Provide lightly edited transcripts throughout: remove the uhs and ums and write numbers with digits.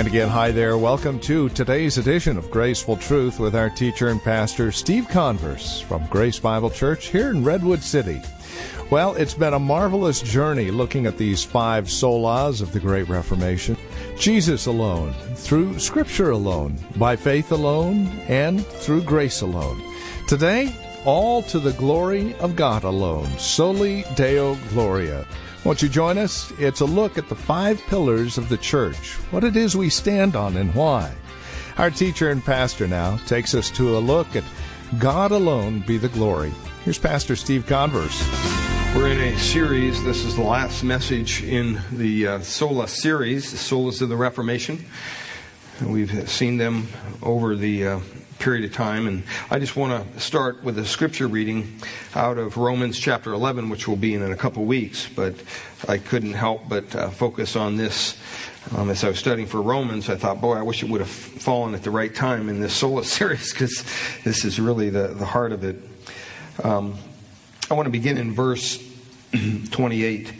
And again, hi there. Welcome to today's edition of Graceful Truth with our teacher and pastor, Steve Converse from Grace Bible Church here in Redwood City. Well, it's been a marvelous journey looking at these 5 solas of the Great Reformation. Jesus alone, through Scripture alone, by faith alone, and through grace alone. Today, all to the glory of God alone, soli Deo Gloria. Won't you join us? It's a look at the 5 pillars of the church, what it is we stand on and why. Our teacher and pastor now takes us to a look at God alone be the glory. Here's Pastor Steve Converse. We're in a series. This is the last message in the Sola series, the Solas of the Reformation. We've seen them over the period of time, and I just want to start with a scripture reading out of Romans chapter 11, which will be in a couple weeks, but I couldn't help but focus on this. As I was studying for Romans, I thought, boy, I wish it would have fallen at the right time in this Sola series, because this is really the heart of it. I want to begin in verse 28.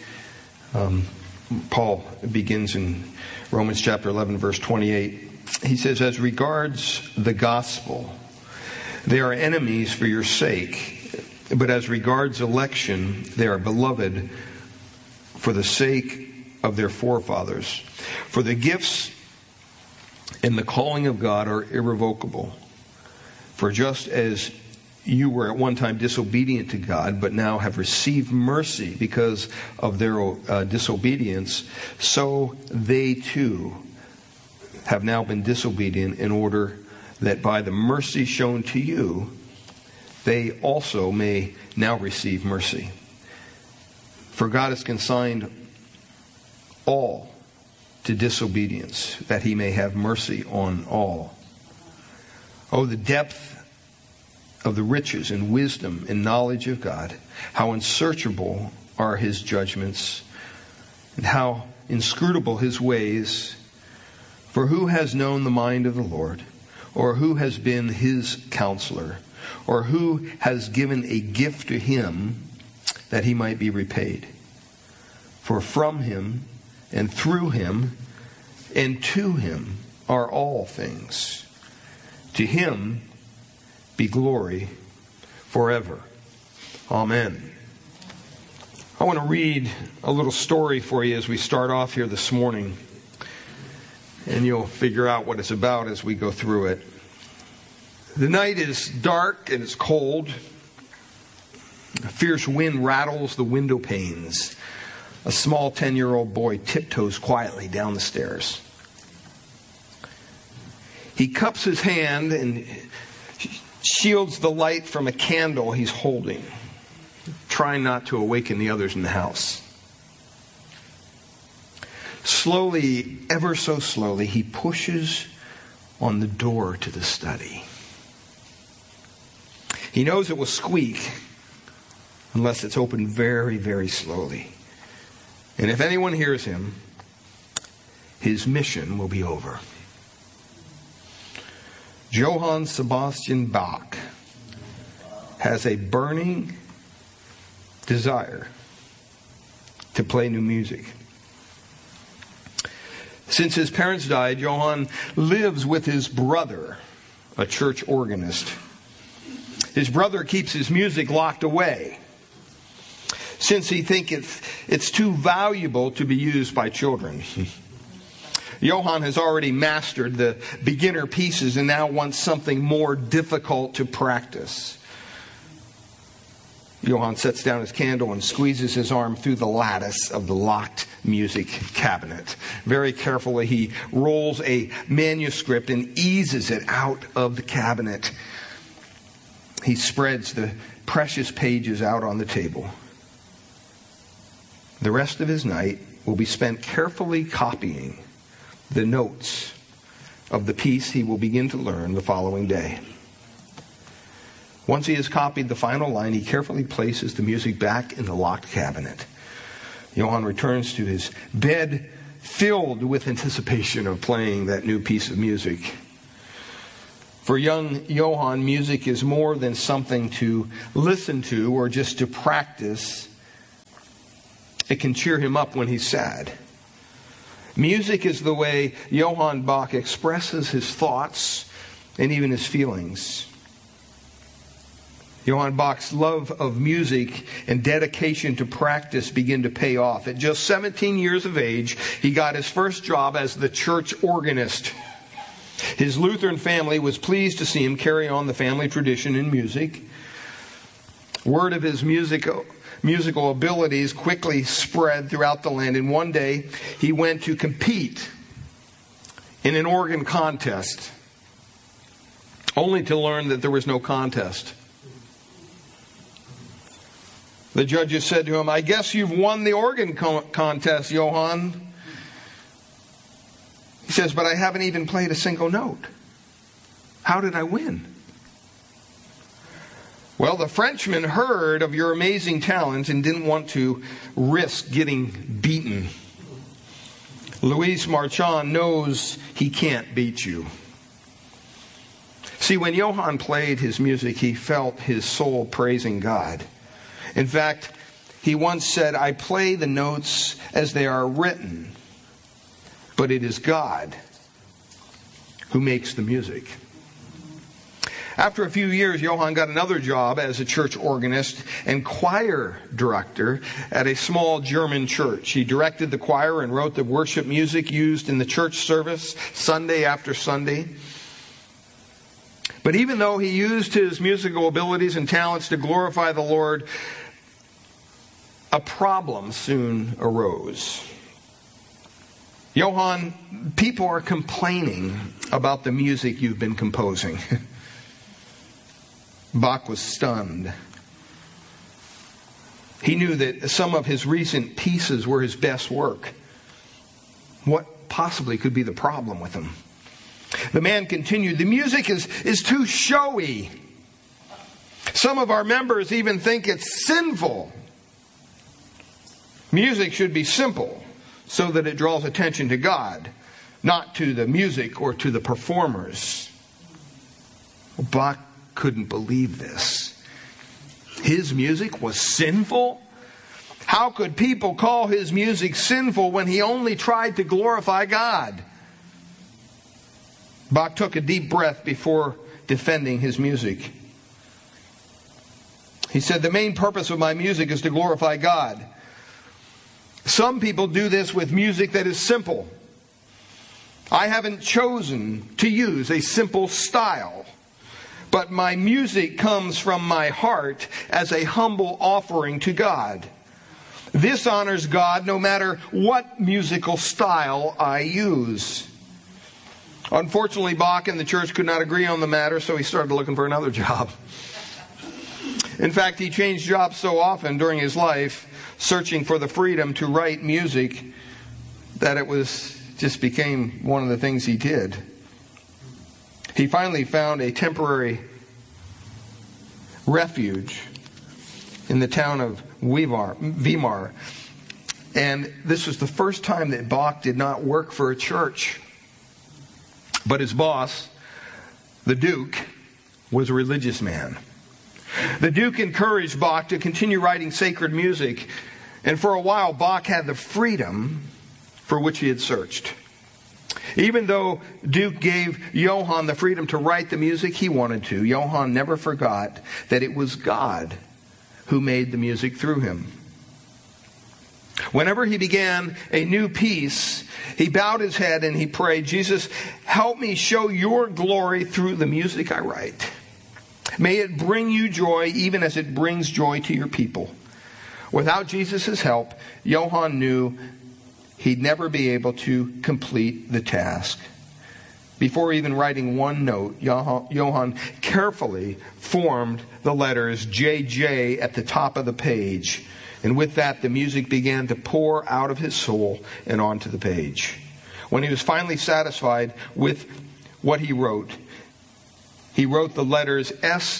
Paul begins in Romans chapter 11, verse 28. He says, as regards the gospel, they are enemies for your sake, but as regards election, they are beloved for the sake of their forefathers. For the gifts and the calling of God are irrevocable. For just as you were at one time disobedient to God, but now have received mercy because of their disobedience, so they too have now been disobedient, in order that by the mercy shown to you, they also may now receive mercy. For God has consigned all to disobedience, that he may have mercy on all. Oh, the depth of the riches and wisdom and knowledge of God, how unsearchable are his judgments, and how inscrutable his ways. For who has known the mind of the Lord, or who has been his counselor, or who has given a gift to him that he might be repaid? For from him and through him and to him are all things. To him be glory forever. Amen. I want to read a little story for you as we start off here this morning. And you'll figure out what it's about as we go through it. The night is dark and it's cold. A fierce wind rattles the window panes. A small 10-year-old boy tiptoes quietly down the stairs. He cups his hand and shields the light from a candle he's holding, trying not to awaken the others in the house. Slowly, ever so slowly, he pushes on the door to the study. He knows it will squeak unless it's opened very, very slowly. And if anyone hears him, his mission will be over. Johann Sebastian Bach has a burning desire to play new music. Since his parents died, Johann lives with his brother, a church organist. His brother keeps his music locked away, since he thinks it's too valuable to be used by children. Johann has already mastered the beginner pieces and now wants something more difficult to practice. Johann sets down his candle and squeezes his arm through the lattice of the locked music cabinet. Very carefully, he rolls a manuscript and eases it out of the cabinet. He spreads the precious pages out on the table. The rest of his night will be spent carefully copying the notes of the piece he will begin to learn the following day. Once he has copied the final line, he carefully places the music back in the locked cabinet. Johann returns to his bed filled with anticipation of playing that new piece of music. For young Johann, music is more than something to listen to or just to practice. It can cheer him up when he's sad. Music is the way Johann Bach expresses his thoughts and even his feelings. Johann Bach's love of music and dedication to practice begin to pay off. At just 17 years of age, he got his first job as the church organist. His Lutheran family was pleased to see him carry on the family tradition in music. Word of his musical abilities quickly spread throughout the land, and one day he went to compete in an organ contest, only to learn that there was no contest. The judges said to him, "I guess you've won the organ contest, Johann." He says, "But I haven't even played a single note. How did I win?" Well, the Frenchman heard of your amazing talent and didn't want to risk getting beaten. Louis Marchand knows he can't beat you. See, when Johann played his music, he felt his soul praising God. In fact, he once said, "I play the notes as they are written, but it is God who makes the music." After a few years, Johann got another job as a church organist and choir director at a small German church. He directed the choir and wrote the worship music used in the church service Sunday after Sunday. But even though he used his musical abilities and talents to glorify the Lord, a problem soon arose. Johann, people are complaining about the music you've been composing. Bach was stunned. He knew that some of his recent pieces were his best work. What possibly could be the problem with them? The man continued, "The music is too showy. Some of our members even think it's sinful. Music should be simple so that it draws attention to God, not to the music or to the performers." Bach couldn't believe this. His music was sinful? How could people call his music sinful when he only tried to glorify God? Bach took a deep breath before defending his music. He said, "The main purpose of my music is to glorify God. Some people do this with music that is simple. I haven't chosen to use a simple style, but my music comes from my heart as a humble offering to God. This honors God no matter what musical style I use." Unfortunately, Bach and the church could not agree on the matter, so he started looking for another job. In fact, he changed jobs so often during his life, searching for the freedom to write music, that it just became one of the things he did. He finally found a temporary refuge in the town of Weimar. And this was the first time that Bach did not work for a church. But his boss, the Duke, was a religious man. The Duke encouraged Bach to continue writing sacred music, and for a while Bach had the freedom for which he had searched. Even though Duke gave Johann the freedom to write the music he wanted to, Johann never forgot that it was God who made the music through him. Whenever he began a new piece, he bowed his head and he prayed, "Jesus, help me show your glory through the music I write. May it bring you joy even as it brings joy to your people." Without Jesus' help, Johann knew he'd never be able to complete the task. Before even writing one note, Johann carefully formed the letters JJ at the top of the page. And with that, the music began to pour out of his soul and onto the page. When he was finally satisfied with what he wrote the letters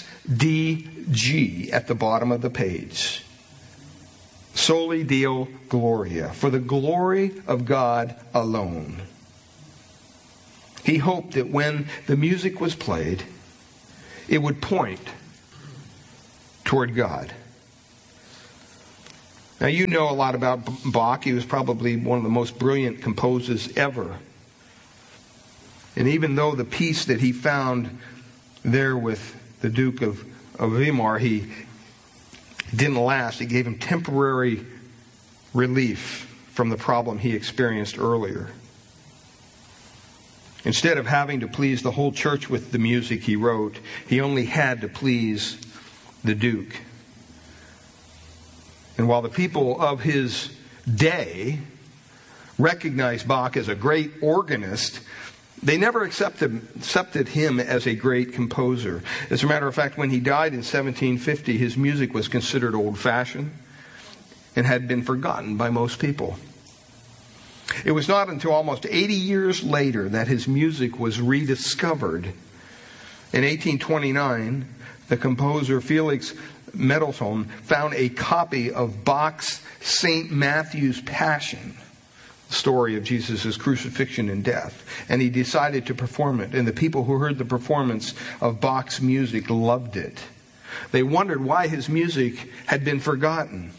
SDG at the bottom of the page. Soli Deo Gloria, for the glory of God alone. He hoped that when the music was played, it would point toward God. Now, you know a lot about Bach. He was probably one of the most brilliant composers ever. And even though the peace that he found there with the Duke of Weimar, he didn't last. It gave him temporary relief from the problem he experienced earlier. Instead of having to please the whole church with the music he wrote, he only had to please the Duke. And while the people of his day recognized Bach as a great organist, they never accepted him as a great composer. As a matter of fact, when he died in 1750, his music was considered old-fashioned and had been forgotten by most people. It was not until almost 80 years later that his music was rediscovered. In 1829, the composer Felix Mendelssohn found a copy of Bach's St. Matthew's Passion, the story of Jesus' crucifixion and death, and he decided to perform it. And the people who heard the performance of Bach's music loved it. They wondered why his music had been forgotten.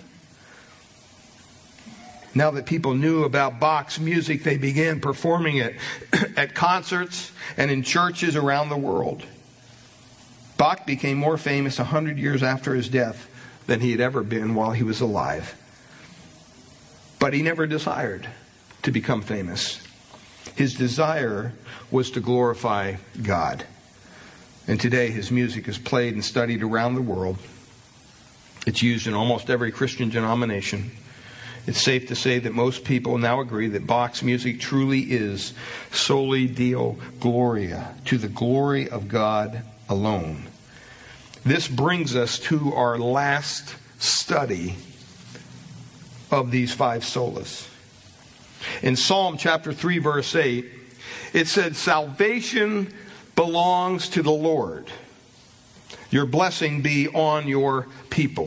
Now that people knew about Bach's music, they began performing it at concerts and in churches around the world. Bach became more famous 100 years after his death than he had ever been while he was alive. But he never desired to become famous. His desire was to glorify God. And today his music is played and studied around the world. It's used in almost every Christian denomination. It's safe to say that most people now agree that Bach's music truly is soli Deo Gloria, to the glory of God alone. This brings us to our last study of these 5 solas. In Psalm chapter 3, verse 8, it said, "Salvation belongs to the Lord. Your blessing be on your people."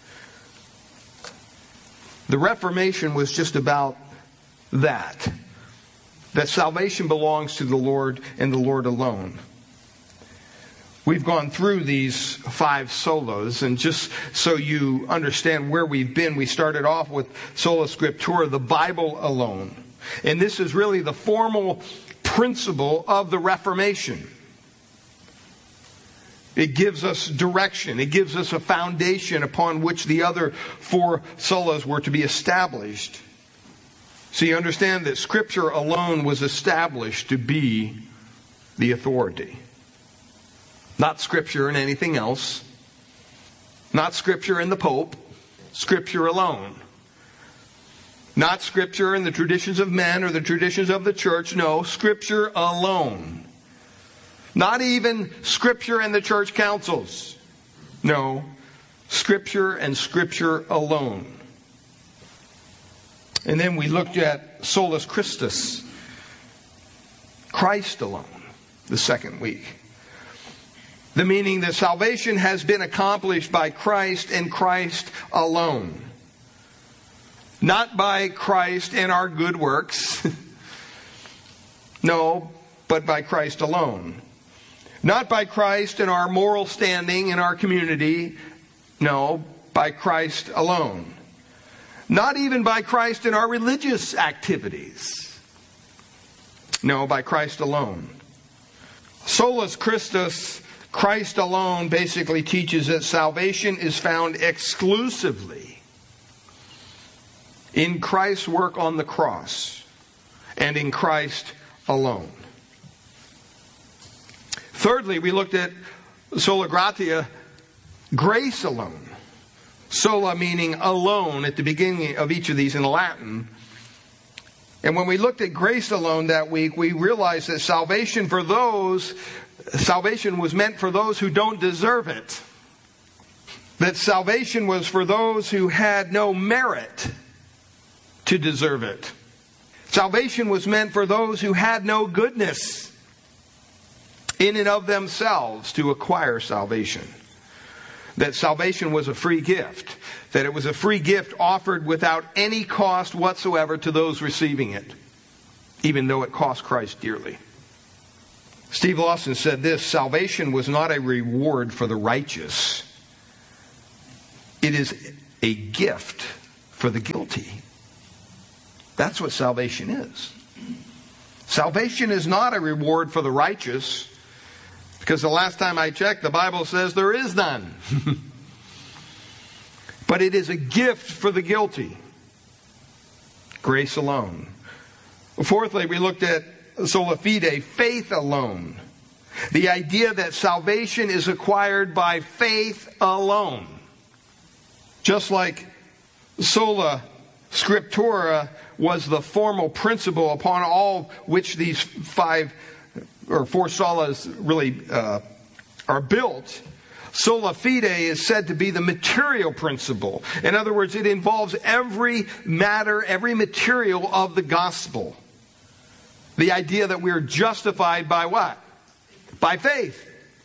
The Reformation was just about that salvation belongs to the Lord and the Lord alone. We've gone through these 5 solas, and just so you understand where we've been, we started off with Sola Scriptura, the Bible alone. And this is really the formal principle of the Reformation. It gives us direction. It gives us a foundation upon which the other 4 solas were to be established. So you understand that Scripture alone was established to be the authority. Not Scripture and anything else. Not Scripture and the Pope. Scripture alone. Not Scripture and the traditions of men or the traditions of the church. No, Scripture alone. Not even Scripture and the church councils. No, Scripture and Scripture alone. And then we looked at Solus Christus, Christ alone, the second week. The meaning that salvation has been accomplished by Christ and Christ alone. Not by Christ and our good works. No, but by Christ alone. Not by Christ and our moral standing in our community. No, by Christ alone. Not even by Christ in our religious activities. No, by Christ alone. Solus Christus, Christ alone, basically teaches that salvation is found exclusively in Christ's work on the cross and in Christ alone. Thirdly, we looked at Sola Gratia, grace alone. Sola meaning alone at the beginning of each of these in Latin. And when we looked at grace alone that week, we realized that salvation was meant for those who don't deserve it. That salvation was for those who had no merit to deserve it. Salvation was meant for those who had no goodness in and of themselves to acquire salvation. That salvation was a free gift. That it was a free gift offered without any cost whatsoever to those receiving it, even though it cost Christ dearly. Steve Lawson said this: salvation was not a reward for the righteous. It is a gift for the guilty. That's what salvation is. Salvation is not a reward for the righteous, because the last time I checked, the Bible says there is none. But it is a gift for the guilty. Grace alone. Fourthly, we looked at sola fide, faith alone. The idea that salvation is acquired by faith alone. Just like sola scriptura was the formal principle upon all which these four solas really are built, sola fide is said to be the material principle. In other words, it involves every matter, every material of the gospel. The idea that we are justified by what? By faith.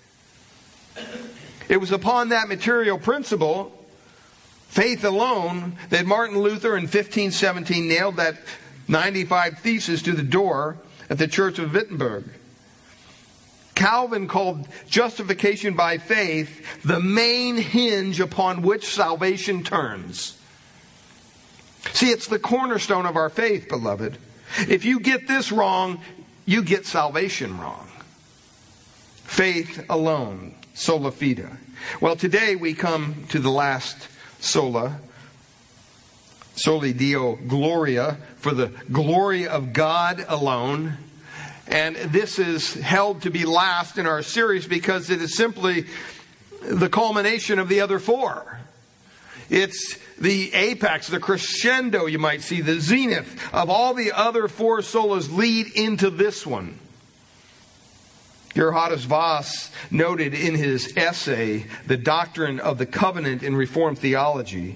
It was upon that material principle, faith alone, that Martin Luther in 1517 nailed that 95 Thesis to the door at the Church of Wittenberg. Calvin called justification by faith the main hinge upon which salvation turns. See, it's the cornerstone of our faith, beloved. If you get this wrong, you get salvation wrong. Faith alone, sola fide. Well, today we come to the last sola, soli Deo gloria, for the glory of God alone. And this is held to be last in our series because it is simply the culmination of the other four. It's the apex, the crescendo, you might see, the zenith of all the other four solas lead into this one. Geerhardus Vos noted in his essay, The Doctrine of the Covenant in Reformed Theology,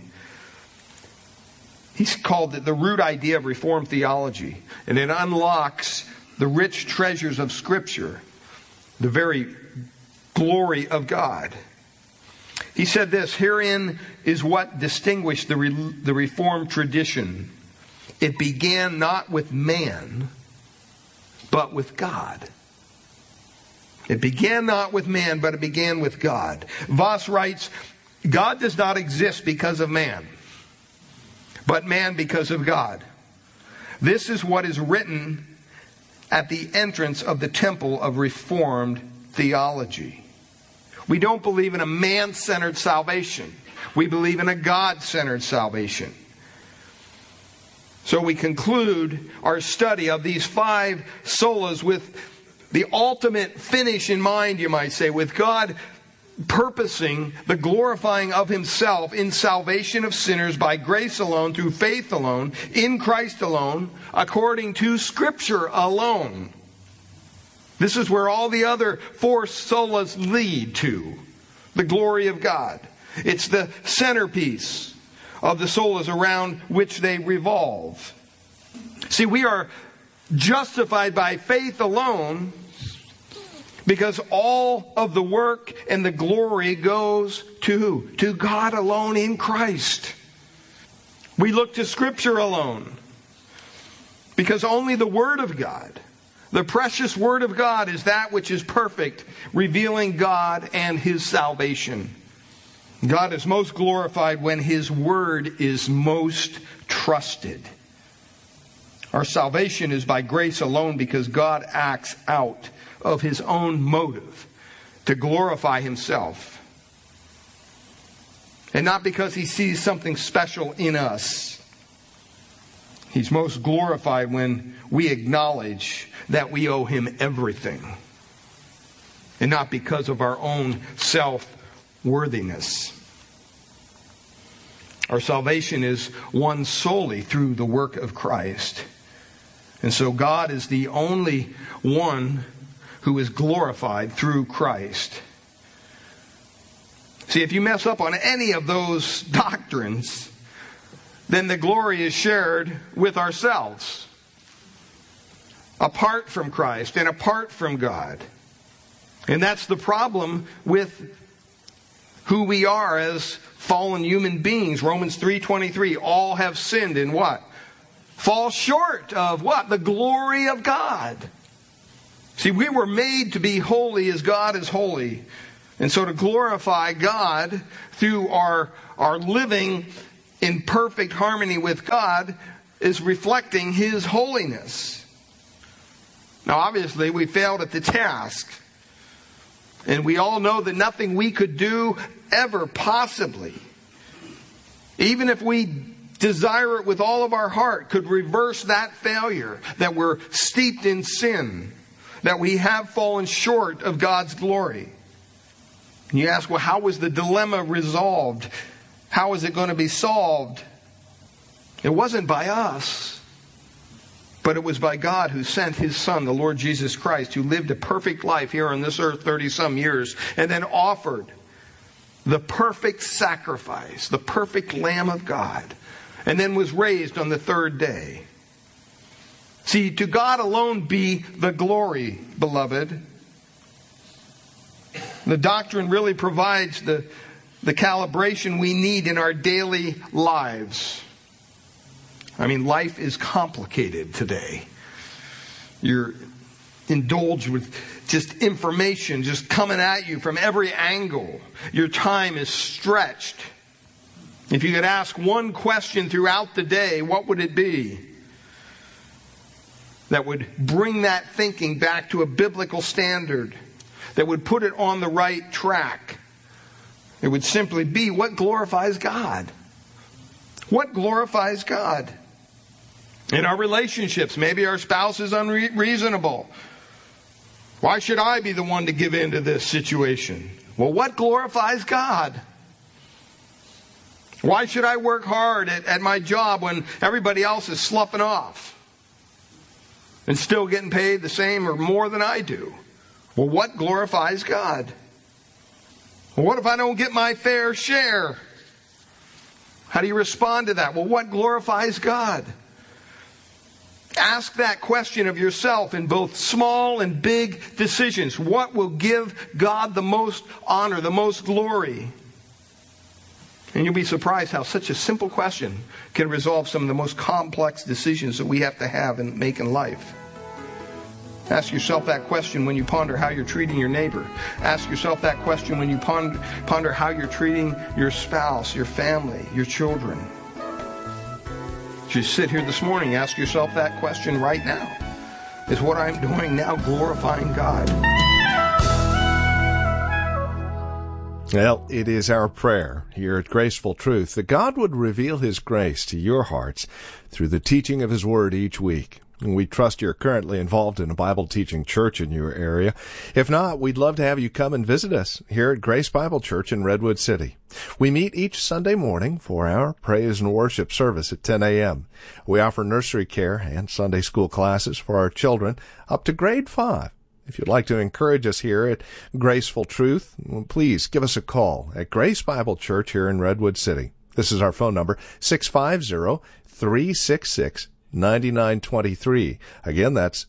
he's called it the root idea of Reformed theology. And it unlocks the rich treasures of Scripture, the very glory of God. He said this, herein is what distinguished the Reformed tradition. It began not with man, but with God. It began not with man, but it began with God. Vos writes, God does not exist because of man, but man because of God. This is what is written at the entrance of the temple of Reformed theology. We don't believe in a man-centered salvation. We believe in a God-centered salvation. So we conclude our study of these five solas with the ultimate finish in mind, you might say, with God purposing the glorifying of Himself in salvation of sinners by grace alone, through faith alone, in Christ alone, according to Scripture alone. This is where all the other four solas lead to, the glory of God. It's the centerpiece of the solas around which they revolve. See, we are justified by faith alone because all of the work and the glory goes to who? To God alone in Christ. We look to Scripture alone because only the Word of God, the precious Word of God, is that which is perfect, revealing God and His salvation. God is most glorified when His Word is most trusted. Our salvation is by grace alone because God acts out of His own motive to glorify Himself. And not because He sees something special in us. He's most glorified when we acknowledge that we owe Him everything. And not because of our own self-worthiness. Our salvation is won solely through the work of Christ. And so God is the only one who is glorified through Christ. See, if you mess up on any of those doctrines, then the glory is shared with ourselves. Apart from Christ and apart from God. And that's the problem with who we are as fallen human beings. Romans 3:23, all have sinned in what? Fall short of what? The glory of God. See, we were made to be holy as God is holy. And so to glorify God through our living in perfect harmony with God is reflecting His holiness. Now, obviously, we failed at the task. And we all know that nothing we could do ever possibly, even if we desire it with all of our heart, could reverse that failure, that we're steeped in sin, that we have fallen short of God's glory. And you ask, well, how was the dilemma resolved? How is it going to be solved? It wasn't by us, but it was by God who sent His Son, the Lord Jesus Christ, who lived a perfect life here on this earth 30-some years, and then offered the perfect sacrifice, the perfect Lamb of God, and then was raised on the third day. See, to God alone be the glory, beloved. The doctrine really provides the calibration we need in our daily lives. I mean, life is complicated today. You're indulged with just information just coming at you from every angle. Your time is stretched. If you could ask one question throughout the day, what would it be? That would bring that thinking back to a biblical standard, that would put it on the right track. It would simply be, what glorifies God? What glorifies God? In our relationships, maybe our spouse is unreasonable. Why should I be the one to give in to this situation? Well, what glorifies God? Why should I work hard at my job when everybody else is sloughing off and still getting paid the same or more than I do? Well, what glorifies God? Well, what if I don't get my fair share? How do you respond to that? Well, what glorifies God? Ask that question of yourself in both small and big decisions. What will give God the most honor, the most glory? And you'll be surprised how such a simple question can resolve some of the most complex decisions that we have to have and make in life. Ask yourself that question when you ponder how you're treating your neighbor. Ask yourself that question when you ponder how you're treating your spouse, your family, your children. As you sit here this morning, ask yourself that question right now. Is what I'm doing now glorifying God? Well, it is our prayer here at Graceful Truth that God would reveal His grace to your hearts through the teaching of His Word each week. And we trust you're currently involved in a Bible teaching church in your area. If not, we'd love to have you come and visit us here at Grace Bible Church in Redwood City. We meet each Sunday morning for our praise and worship service at 10 a.m. We offer nursery care and Sunday school classes for our children up to grade 5. If you'd like to encourage us here at Graceful Truth, please give us a call at Grace Bible Church here in Redwood City. This is our phone number, 650-366-9923. Again, that's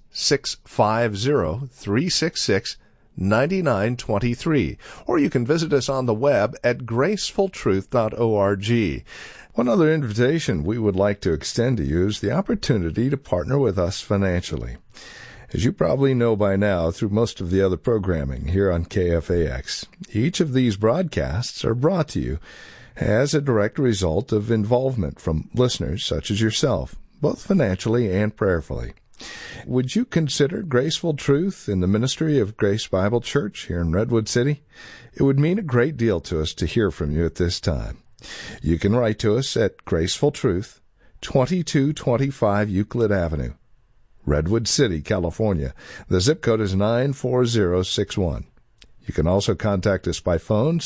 650-366-9923. Or you can visit us on the web at gracefultruth.org. One other invitation we would like to extend to you is the opportunity to partner with us financially. As you probably know by now through most of the other programming here on KFAX, each of these broadcasts are brought to you as a direct result of involvement from listeners such as yourself, both financially and prayerfully. Would you consider Graceful Truth in the ministry of Grace Bible Church here in Redwood City? It would mean a great deal to us to hear from you at this time. You can write to us at Graceful Truth, 2225 Euclid Avenue, Redwood City, California. The zip code is 94061. You can also contact us by phone,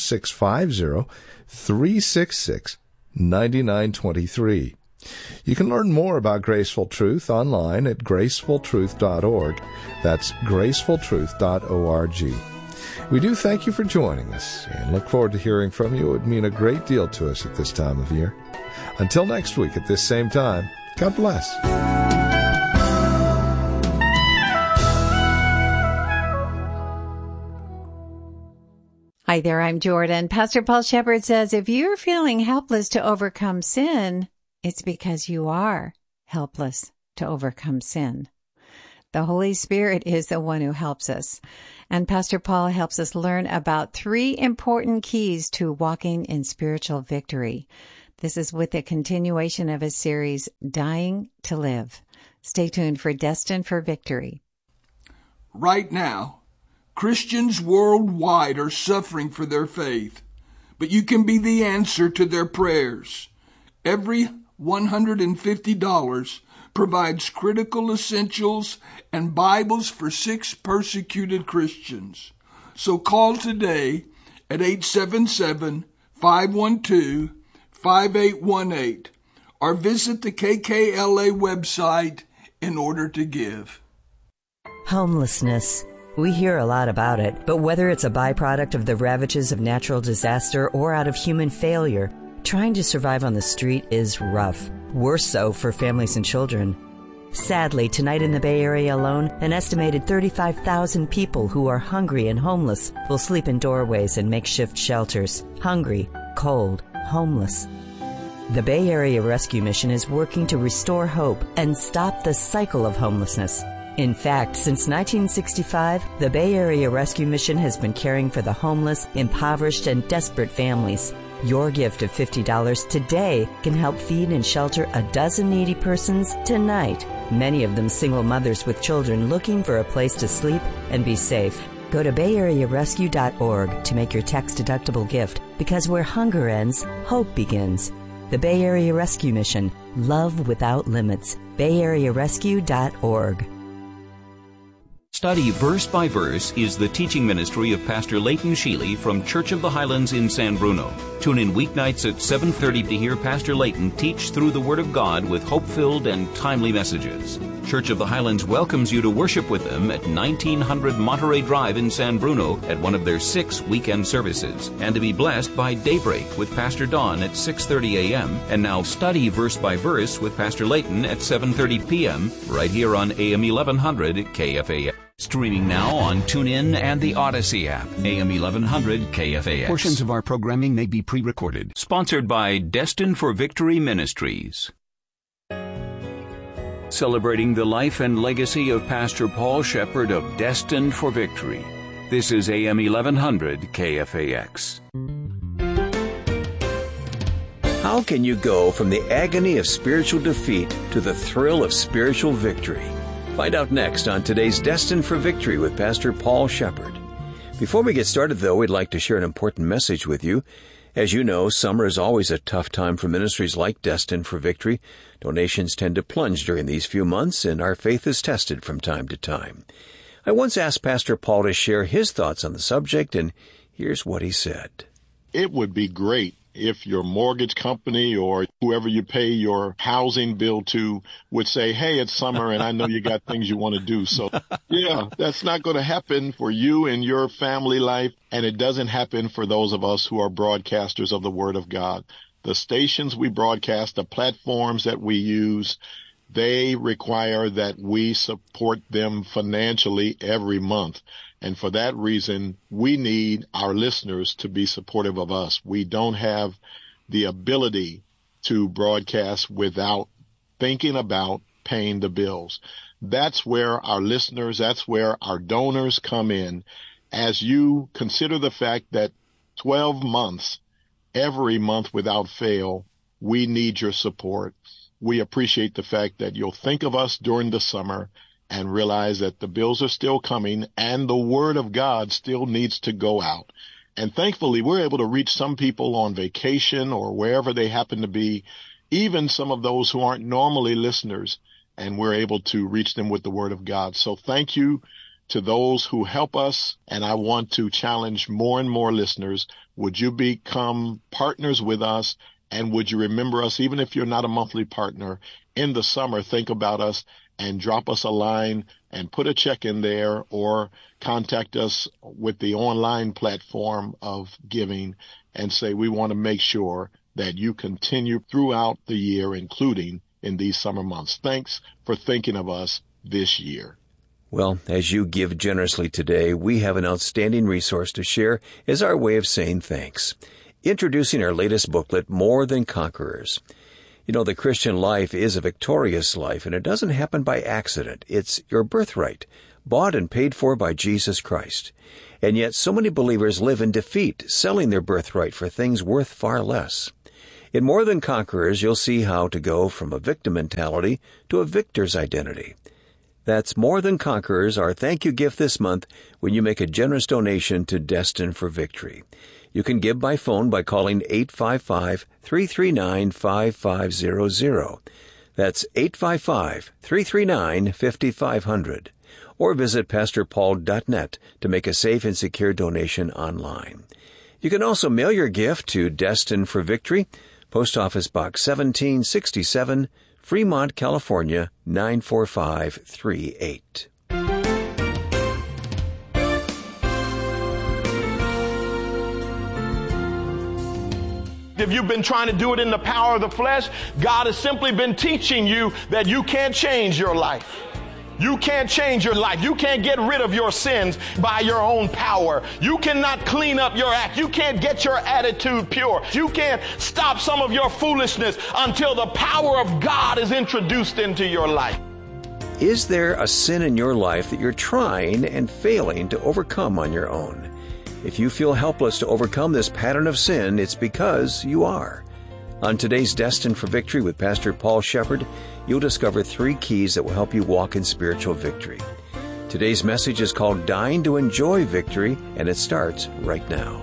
650-366-9923. You can learn more about Graceful Truth online at gracefultruth.org. That's gracefultruth.org. We do thank you for joining us and look forward to hearing from you. It would mean a great deal to us at this time of year. Until next week at this same time, God bless. Hi there, I'm Jordan. Pastor Paul Shepherd says, if you're feeling helpless to overcome sin, it's because you are helpless to overcome sin. The Holy Spirit is the one who helps us. And Pastor Paul helps us learn about 3 important keys to walking in spiritual victory. This is with a continuation of his series, Dying to Live. Stay tuned for Destined for Victory. Right now, Christians worldwide are suffering for their faith, but you can be the answer to their prayers. Every $150 provides critical essentials and Bibles for 6 persecuted Christians. So call today at 877-512-5818 or visit the KKLA website in order to give. Homelessness. We hear a lot about it, but whether it's a byproduct of the ravages of natural disaster or out of human failure, trying to survive on the street is rough. Worse so for families and children. Sadly, tonight in the Bay Area alone, an estimated 35,000 people who are hungry and homeless will sleep in doorways and makeshift shelters. Hungry, cold, homeless. The Bay Area Rescue Mission is working to restore hope and stop the cycle of homelessness. In fact, since 1965, the Bay Area Rescue Mission has been caring for the homeless, impoverished, and desperate families. Your gift of $50 today can help feed and shelter a dozen needy persons tonight, many of them single mothers with children looking for a place to sleep and be safe. Go to BayAreaRescue.org to make your tax-deductible gift, because where hunger ends, hope begins. The Bay Area Rescue Mission. Love without limits. BayAreaRescue.org. Study Verse by Verse is the teaching ministry of Pastor Leighton Sheely from Church of the Highlands in San Bruno. Tune in weeknights at 7:30 to hear Pastor Leighton teach through the Word of God with hope-filled and timely messages. Church of the Highlands welcomes you to worship with them at 1900 Monterey Drive in San Bruno at one of their 6 weekend services, and to be blessed by Daybreak with Pastor Don at 6:30 a.m. And now Study Verse by Verse with Pastor Leighton at 7:30 p.m. right here on AM 1100 KFAX. Streaming now on TuneIn and the Odyssey app. AM 1100 KFAX. Portions of our programming may be pre-recorded. Sponsored by Destined for Victory Ministries. Celebrating the life and legacy of Pastor Paul Shepard of Destined for Victory. This is AM 1100 KFAX. How can you go from the agony of spiritual defeat to the thrill of spiritual victory? Find out next on today's Destined for Victory with Pastor Paul Shepard. Before we get started, though, we'd like to share an important message with you. As you know, summer is always a tough time for ministries like Destined for Victory. Donations tend to plunge during these few months, and our faith is tested from time to time. I once asked Pastor Paul to share his thoughts on the subject, and here's what he said. It would be great if your mortgage company or whoever you pay your housing bill to would say, hey, it's summer and I know you got things you want to do. So, yeah, that's not going to happen for you and your family life. And it doesn't happen for those of us who are broadcasters of the Word of God. The stations we broadcast, the platforms that we use, they require that we support them financially every month. And for that reason, we need our listeners to be supportive of us. We don't have the ability to broadcast without thinking about paying the bills. That's where our listeners, that's where our donors come in. As you consider the fact that 12 months, every month without fail, we need your support. We appreciate the fact that you'll think of us during the summer and realize that the bills are still coming and the Word of God still needs to go out. And thankfully, we're able to reach some people on vacation or wherever they happen to be, even some of those who aren't normally listeners, and we're able to reach them with the Word of God. So thank you to those who help us, and I want to challenge more and more listeners. Would you become partners with us, and would you remember us, even if you're not a monthly partner, in the summer, think about us and drop us a line and put a check in there, or contact us with the online platform of giving and say, we want to make sure that you continue throughout the year, including in these summer months. Thanks for thinking of us this year. Well, as you give generously today, we have an outstanding resource to share as our way of saying thanks. Introducing our latest booklet, More Than Conquerors. You know, the Christian life is a victorious life, and it doesn't happen by accident. It's your birthright, bought and paid for by Jesus Christ. And yet so many believers live in defeat, selling their birthright for things worth far less. In More Than Conquerors, you'll see how to go from a victim mentality to a victor's identity. That's More Than Conquerors, our thank you gift this month when you make a generous donation to Destined for Victory. You can give by phone by calling 855-339-5500. That's 855-339-5500. Or visit PastorPaul.net to make a safe and secure donation online. You can also mail your gift to Destined for Victory, Post Office Box 1767, Fremont, California, 94538. If you've been trying to do it in the power of the flesh, God has simply been teaching you that you can't change your life. You can't change your life. You can't get rid of your sins by your own power. You cannot clean up your act. You can't get your attitude pure. You can't stop some of your foolishness until the power of God is introduced into your life. Is there a sin in your life that you're trying and failing to overcome on your own? If you feel helpless to overcome this pattern of sin, it's because you are. On today's Destined for Victory with Pastor Paul Shepard, you'll discover 3 keys that will help you walk in spiritual victory. Today's message is called Dying to Enjoy Victory, and it starts right now.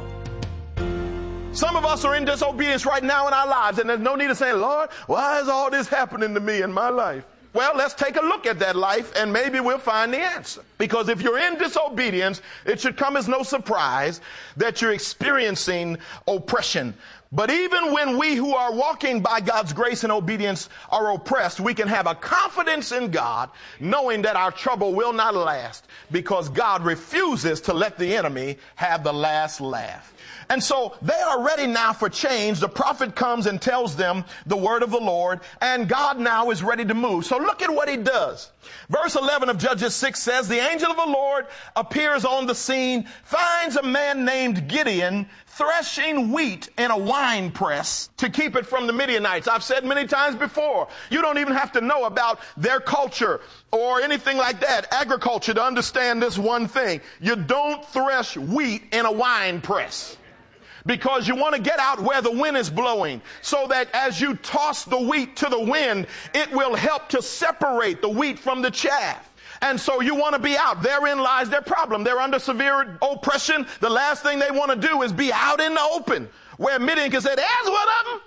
Some of us are in disobedience right now in our lives, and there's no need to say, Lord, why is all this happening to me in my life? Well, let's take a look at that life, and maybe we'll find the answer. Because if you're in disobedience, it should come as no surprise that you're experiencing oppression. But even when we who are walking by God's grace and obedience are oppressed, we can have a confidence in God, knowing that our trouble will not last, because God refuses to let the enemy have the last laugh. And so they are ready now for change. The prophet comes and tells them the word of the Lord, and God now is ready to move. So look at what he does. Verse 11 of Judges 6 says, the angel of the Lord appears on the scene, finds a man named Gideon threshing wheat in a wine press to keep it from the Midianites. I've said many times before, you don't even have to know about their culture or anything like that, agriculture, to understand this one thing. You don't thresh wheat in a wine press, because you want to get out where the wind is blowing, so that as you toss the wheat to the wind, it will help to separate the wheat from the chaff. And so you want to be out. Therein lies their problem. They're under severe oppression. The last thing they want to do is be out in the open, where Midian can say, there's one of them.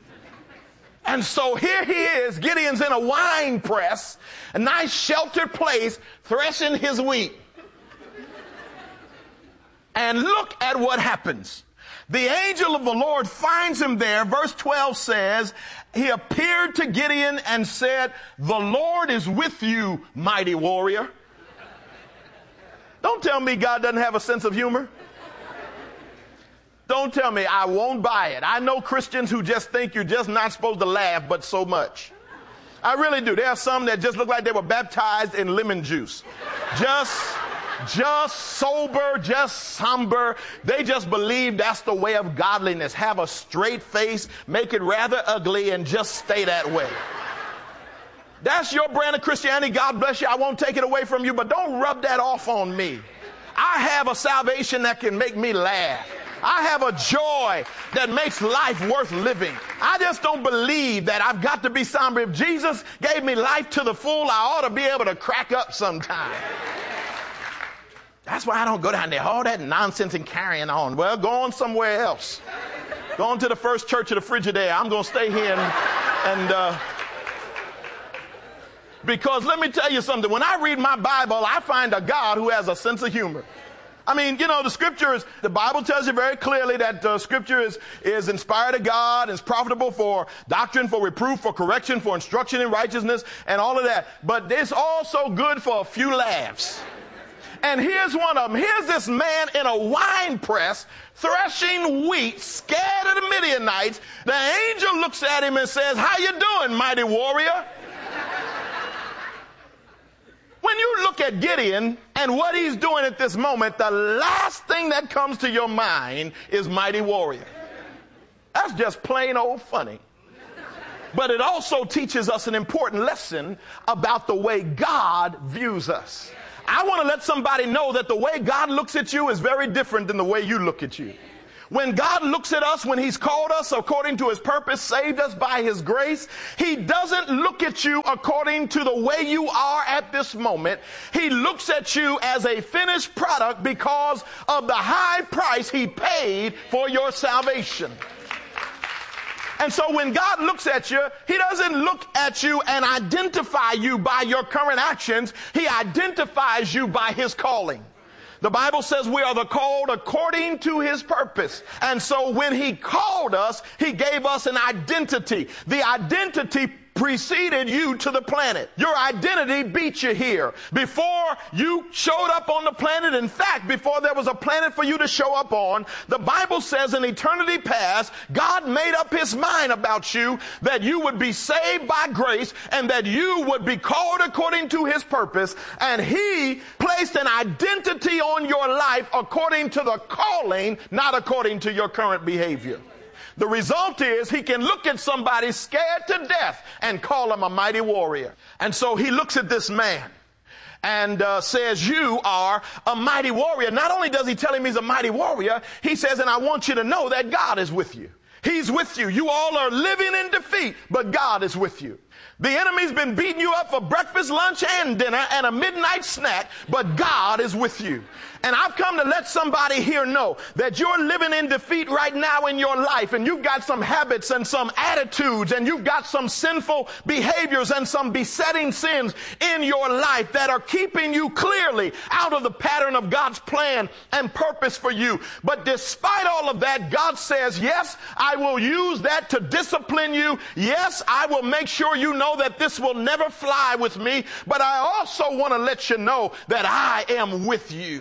And so here he is. Gideon's in a wine press, a nice sheltered place, threshing his wheat. And look at what happens. The angel of the Lord finds him there. Verse 12 says, he appeared to Gideon and said, the Lord is with you, mighty warrior. Don't tell me God doesn't have a sense of humor. Don't tell me. I won't buy it. I know Christians who just think you're just not supposed to laugh, but so much. I really do. There are some that just look like they were baptized in lemon juice. Just sober, just somber. They just believe that's the way of godliness. Have a straight face, make it rather ugly, and just stay that way. That's your brand of Christianity. God bless you. I won't take it away from you, but don't rub that off on me. I have a salvation that can make me laugh. I have a joy that makes life worth living. I just don't believe that I've got to be somber. If Jesus gave me life to the full, I ought to be able to crack up sometime. That's why I don't go down there, all that nonsense and carrying on. Well, go on somewhere else. Go on to the First Church of the Frigidaire. I'm going to stay here and because let me tell you something. When I read my Bible, I find a God who has a sense of humor. I mean, you know, the Bible tells you very clearly that Scripture is inspired of God, is profitable for doctrine, for reproof, for correction, for instruction in righteousness, and all of that. But it's also good for a few laughs. And here's one of them. Here's this man in a wine press threshing wheat, scared of the Midianites. The angel looks at him and says, how you doing, mighty warrior? When you look at Gideon and what he's doing at this moment, the last thing that comes to your mind is mighty warrior. That's just plain old funny. But it also teaches us an important lesson about the way God views us. I want to let somebody know that the way God looks at you is very different than the way you look at you. When God looks at us, when he's called us according to his purpose, saved us by his grace, he doesn't look at you according to the way you are at this moment. He looks at you as a finished product because of the high price he paid for your salvation. And so when God looks at you, he doesn't look at you and identify you by your current actions. He identifies you by his calling. The Bible says we are the called according to his purpose. And so when he called us, he gave us an identity. The identity preceded you to the planet. Your identity beat you here. Before you showed up on the planet, in fact, before there was a planet for you to show up on, the Bible says in eternity past, God made up his mind about you, that you would be saved by grace and that you would be called according to his purpose. And he placed an identity on your life according to the calling, not according to your current behavior. The result is he can look at somebody scared to death and call him a mighty warrior. And so he looks at this man and says, you are a mighty warrior. Not only does he tell him he's a mighty warrior, he says, and I want you to know that God is with you. He's with you. You all are living in defeat, but God is with you. The enemy's been beating you up for breakfast, lunch, and dinner, and a midnight snack, but God is with you. And I've come to let somebody here know that you're living in defeat right now in your life, and you've got some habits and some attitudes, and you've got some sinful behaviors and some besetting sins in your life that are keeping you clearly out of the pattern of God's plan and purpose for you. But despite all of that, God says, yes, I will use that to discipline you. Yes, I will make sure you know that this will never fly with me, but I also want to let you know that I am with you.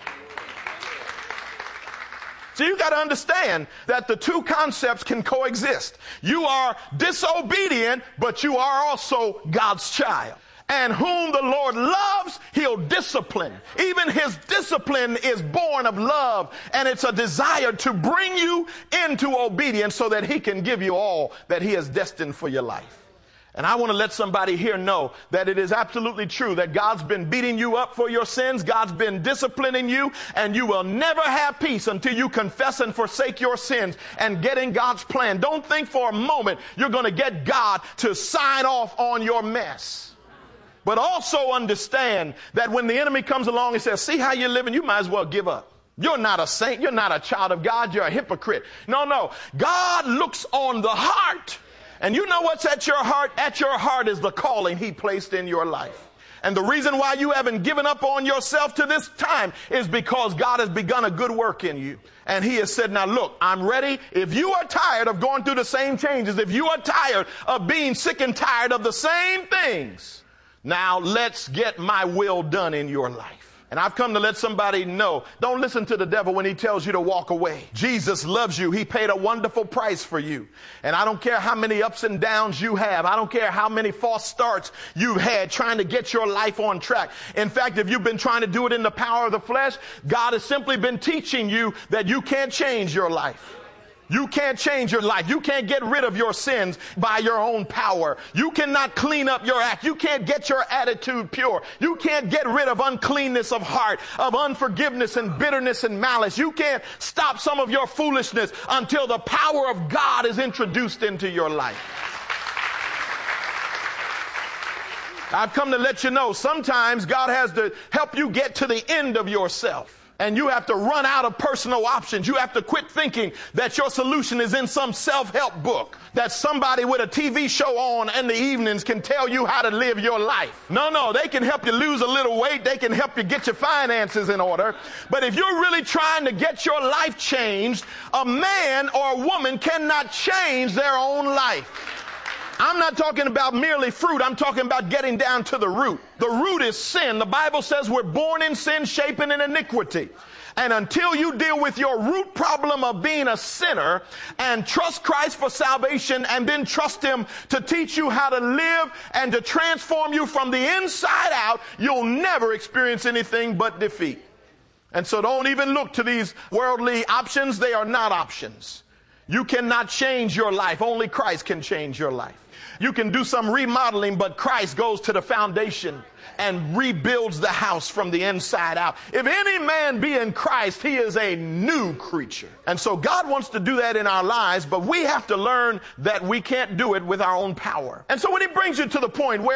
So you got to understand that the two concepts can coexist. You are disobedient, but you are also God's child. And whom the Lord loves, he'll discipline. Even his discipline is born of love, and it's a desire to bring you into obedience so that he can give you all that he has destined for your life. And I want to let somebody here know that it is absolutely true that God's been beating you up for your sins. God's been disciplining you, and you will never have peace until you confess and forsake your sins and get in God's plan. Don't think for a moment you're going to get God to sign off on your mess. But also understand that when the enemy comes along and says, see how you're living, you might as well give up. You're not a saint. You're not a child of God. You're a hypocrite. No. God looks on the heart. And you know what's at your heart? At your heart is the calling he placed in your life. And the reason why you haven't given up on yourself to this time is because God has begun a good work in you. And he has said, now look, I'm ready. If you are tired of going through the same changes, if you are tired of being sick and tired of the same things, now let's get my will done in your life. And I've come to let somebody know, don't listen to the devil when he tells you to walk away. Jesus loves you. He paid a wonderful price for you. And I don't care how many ups and downs you have. I don't care how many false starts you've had trying to get your life on track. In fact, if you've been trying to do it in the power of the flesh, God has simply been teaching you that you can't change your life. You can't change your life. You can't get rid of your sins by your own power. You cannot clean up your act. You can't get your attitude pure. You can't get rid of uncleanness of heart, of unforgiveness and bitterness and malice. You can't stop some of your foolishness until the power of God is introduced into your life. I've come to let you know sometimes God has to help you get to the end of yourself. And you have to run out of personal options. You have to quit thinking that your solution is in some self-help book, that somebody with a TV show on in the evenings can tell you how to live your life. No, they can help you lose a little weight. They can help you get your finances in order. But if you're really trying to get your life changed, a man or a woman cannot change their own life. I'm not talking about merely fruit. I'm talking about getting down to the root. The root is sin. The Bible says we're born in sin, shapen in iniquity. And until you deal with your root problem of being a sinner and trust Christ for salvation and then trust him to teach you how to live and to transform you from the inside out, you'll never experience anything but defeat. And so don't even look to these worldly options. They are not options. You cannot change your life. Only Christ can change your life. You can do some remodeling, but Christ goes to the foundation and rebuilds the house from the inside out. If any man be in Christ, he is a new creature. And so God wants to do that in our lives, but we have to learn that we can't do it with our own power. And so when he brings you to the point where